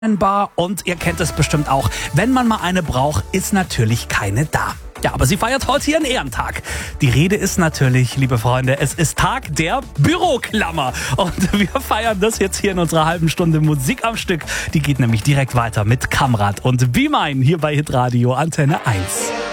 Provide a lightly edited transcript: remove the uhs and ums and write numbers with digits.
Bar und ihr kennt es bestimmt auch. Wenn man mal eine braucht, ist natürlich keine da. Ja, aber sie feiert heute ihren Ehrentag. Die Rede ist natürlich, liebe Freunde, es ist Tag der Büroklammer. Und wir feiern das jetzt hier in unserer halben Stunde Musik am Stück. Die geht nämlich direkt weiter mit Kamrat und Be Mine hier bei Hitradio Antenne 1.